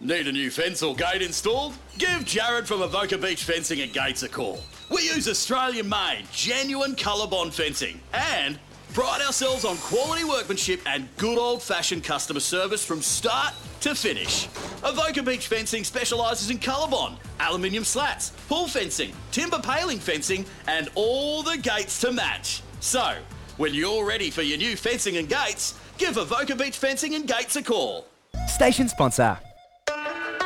Need a new fence or gate installed? Give Jared from Avoca Beach Fencing and Gates a call. We use Australian-made, genuine ColourBond fencing and pride ourselves on quality workmanship and good old-fashioned customer service from start to finish. Avoca Beach Fencing specialises in ColourBond, aluminium slats, pull fencing, timber paling fencing and all the gates to match. So, when you're ready for your new fencing and gates, give Avoca Beach Fencing and Gates a call. Station sponsor,